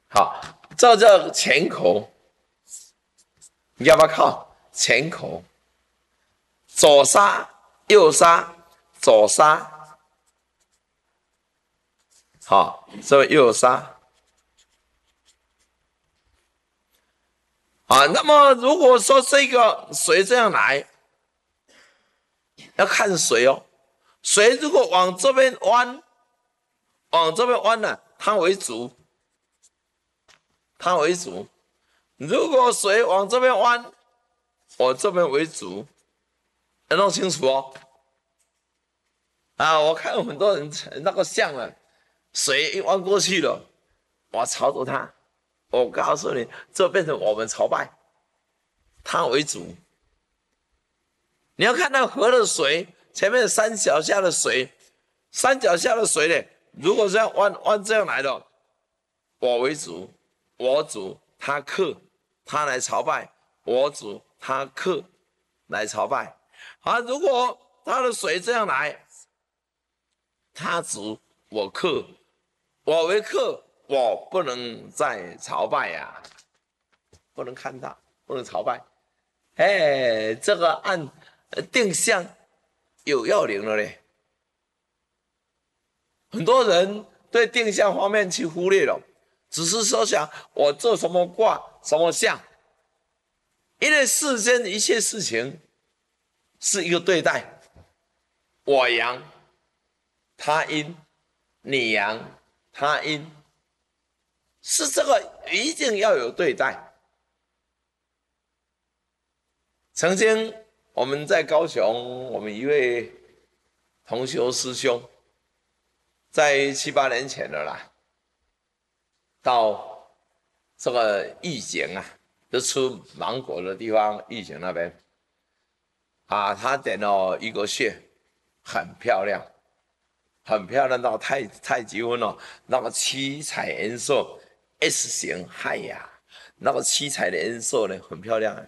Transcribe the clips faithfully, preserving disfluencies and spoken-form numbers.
好，这叫前口，你要不要靠前口？左杀右杀，左杀，好，这右杀。啊，那么如果说这个水这样来，要看水哦。水如果往这边弯，往这边弯了，它为主，它为主。如果水往这边弯，我这边为主，要弄清楚哦。啊，我看很多人那个像了，水一弯过去了，我朝着它。我告诉你，这变成我们朝拜，它为主。你要看到河的水，前面山脚下的水，山脚下的水呢，如果这样弯弯这样来的，我为主，我主他客，他来朝拜，我主他客来朝拜。啊，如果他的水这样来，他主我客，我为客。我不能再朝拜呀、啊，不能看他，不能朝拜。哎，这个按定向有要领了嘞。很多人对定向方面去忽略了，只是说想我做什么卦什么象，因为世间一切事情是一个对待，我阳，他阴，你阳，他阴。是这个一定要有对待。曾经我们在高雄，我们一位同修师兄，在七八年前了啦，到这个义井啊，就出芒果的地方，义井那边啊，他点了一个穴，很漂亮，很漂亮到太太极分了，那个七彩颜色。S 型，嗨呀，那个七彩的颜色呢，很漂亮。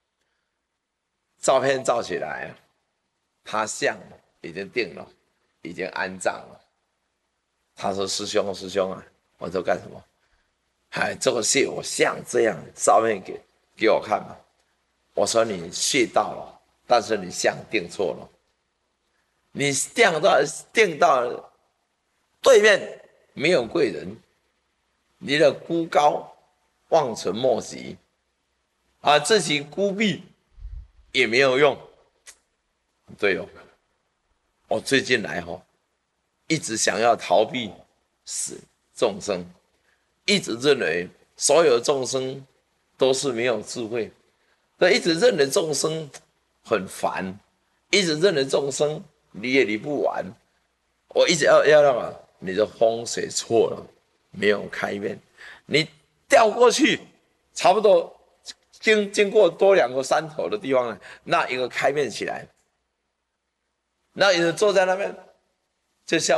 照片照起来，他像已经定了，已经安葬了。他说：“师兄，师兄啊，我说干什么？哎，这个穴我像这样，照片给给我看吧。”我说：“你穴到了，但是你像定错了，你定到定到对面没有贵人。”你的孤高望尘莫及啊，自己孤僻也没有用。对哦，我最近来哈、哦，一直想要逃避死众生，一直认为所有众生都是没有智慧，但一直认为众生很烦，一直认为众生理也理不完。我一直要要让啊，你的风水错了。没有开面，你掉过去，差不多经经过多两个山头的地方呢，那一个开面起来，那有人坐在那边，就像。